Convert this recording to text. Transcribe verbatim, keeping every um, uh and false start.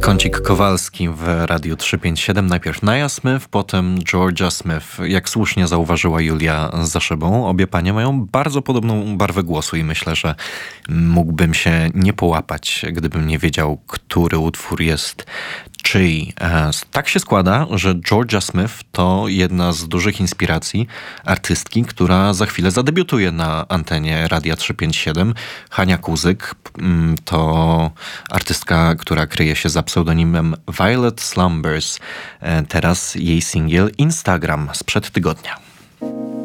Kącik Kowalski w Radiu trzysta pięćdziesiąt siedem. Najpierw Nia Smith, potem Georgia Smith. Jak słusznie zauważyła Julia za szybą, obie panie mają bardzo podobną barwę głosu i myślę, że mógłbym się nie połapać, gdybym nie wiedział, który utwór jest czyj. Tak się składa, że Georgia Smith to jedna z dużych inspiracji artystki, która za chwilę zadebiutuje na antenie Radia trzysta pięćdziesiąt siedem. Hania Kuzyk to artystka, która kryje się za pseudonimem Violet Slumbers. Teraz jej singiel Instagram sprzed tygodnia.